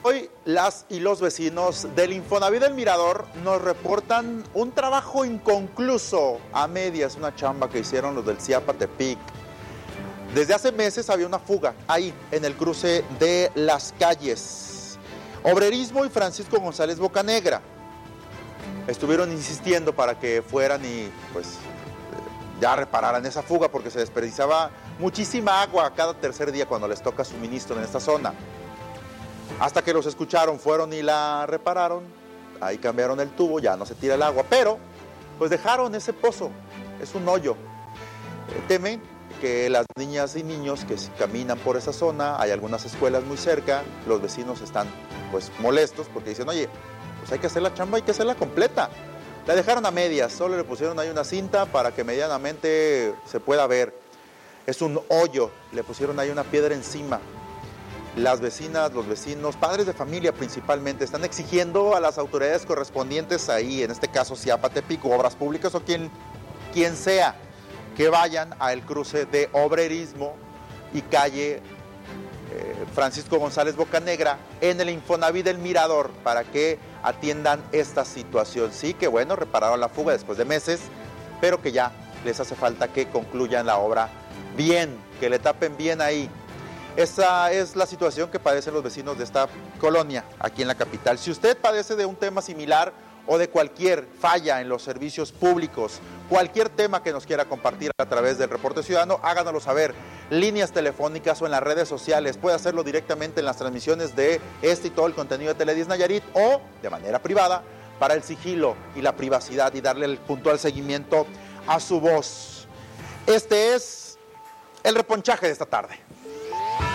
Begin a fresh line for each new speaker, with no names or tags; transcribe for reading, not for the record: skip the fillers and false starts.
Hoy las y los vecinos del Infonavit del Mirador nos reportan un trabajo inconcluso, a medias, una chamba que hicieron los del Ciapatepic. Desde hace meses había una fuga ahí, en el cruce de las calles Obrerismo y Francisco González Bocanegra. Estuvieron insistiendo para que fueran y pues ya repararan esa fuga porque se desperdiciaba muchísima agua cada tercer día cuando les toca suministro en esta zona. Hasta que los escucharon, fueron y la repararon, ahí cambiaron el tubo, ya no se tira el agua, pero pues dejaron ese pozo, es un hoyo. Temen que las niñas y niños que caminan por esa zona, hay algunas escuelas muy cerca, los vecinos están pues molestos porque dicen, oye, pues hay que hacer la chamba, hay que hacerla completa. La dejaron a medias, solo le pusieron ahí una cinta para que medianamente se pueda ver. Es un hoyo, le pusieron ahí una piedra encima. Las vecinas, los vecinos, padres de familia principalmente, están exigiendo a las autoridades correspondientes ahí, en este caso Ciapatepic, Obras Públicas o quien sea, que vayan al cruce de Obrerismo y calle Francisco González Bocanegra en el Infonavit del Mirador para que atiendan esta situación. Sí, que bueno, repararon la fuga después de meses, pero que ya les hace falta que concluyan la obra bien, que le tapen bien ahí. Esa es la situación que padecen los vecinos de esta colonia aquí en la capital. Si usted padece de un tema similar o de cualquier falla en los servicios públicos, cualquier tema que nos quiera compartir a través del Reporte Ciudadano, háganoslo saber. Líneas telefónicas o en las redes sociales. Puede hacerlo directamente en las transmisiones de este y todo el contenido de Tele10 Nayarit o de manera privada para el sigilo y la privacidad y darle el puntual seguimiento a su voz. Este es el reponchaje de esta tarde.